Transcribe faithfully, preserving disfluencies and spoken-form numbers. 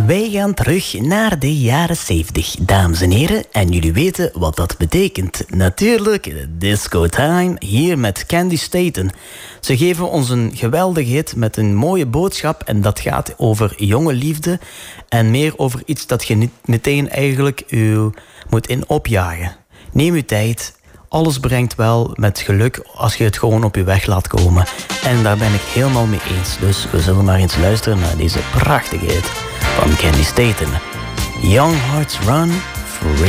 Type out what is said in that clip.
Wij gaan terug naar de jaren zeventig, dames en heren. En jullie weten wat dat betekent. Natuurlijk, disco time, hier met Candi Staton. Ze geven ons een geweldige hit met een mooie boodschap. En dat gaat over jonge liefde. En meer over iets dat je niet meteen eigenlijk u moet in opjagen. Neem uw tijd. Alles brengt wel met geluk als je het gewoon op je weg laat komen. En daar ben ik helemaal mee eens. Dus we zullen maar eens luisteren naar deze prachtige hit van Candi Staton. Young Hearts Run Free.